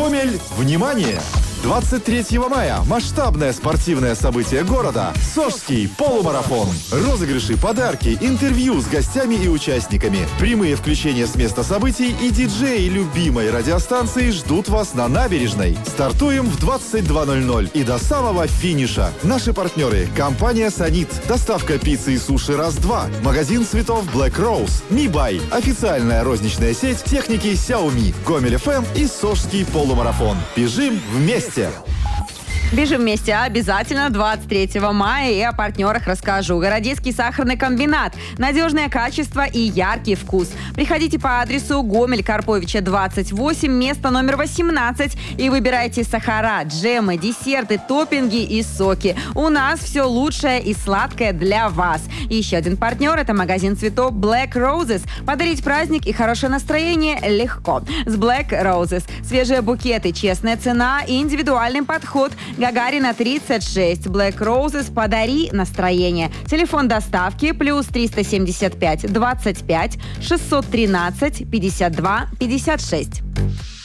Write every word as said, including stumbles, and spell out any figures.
Гомель, внимание! двадцать третьего мая масштабное спортивное событие города – Сожский полумарафон. Розыгрыши, подарки, интервью с гостями и участниками, прямые включения с места событий и диджеи любимой радиостанции ждут вас на набережной. Стартуем в двадцать два ноль ноль и до самого финиша. Наши партнеры – компания «Санит», доставка пиццы и суши «Раз-два», магазин цветов Black Rose, Мибай, официальная розничная сеть техники Xiaomi, Гомель эф эм и Сожский полумарафон. Бежим вместе! Бежим вместе обязательно двадцать третьего мая, и о партнерах расскажу. Городецкий сахарный комбинат. Надежное качество и яркий вкус. Приходите по адресу Гомель Карповича двадцать восемь, место номер восемнадцать, и выбирайте сахара, джемы, десерты, топпинги и соки. У нас все лучшее и сладкое для вас. И еще один партнер – это магазин цветов Black Roses. Подарить праздник и хорошее настроение легко. С Black Roses. Свежие букеты, честная цена и индивидуальный подход. Гагарина тридцать шесть. Black Roses. Подари настроение. Телефон доставки плюс триста семьдесят пять двадцать пять шестьсот тринадцать пятьдесят два пятьдесят шесть.